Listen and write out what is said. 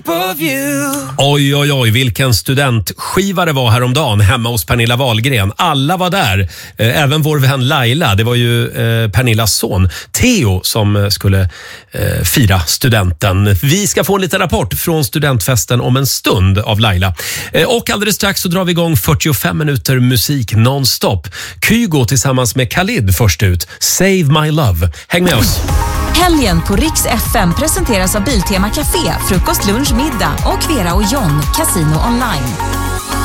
Oj, oj, oj, vilken studentskiva det var häromdagen hemma hos Pernilla Wahlgren. Alla var där, även vår vän Laila. Det var ju Pernillas son Theo som skulle fira studenten. Vi ska få en liten rapport från studentfesten om en stund av Laila. Och alldeles strax så drar vi igång 45 minuter musik nonstop. Kygo tillsammans med Khalid först ut. Save My Love. Häng med oss. Helgen på Rix FM presenteras av Biltema Café, frukost, lunch, middag och Vera och John, Casino Online.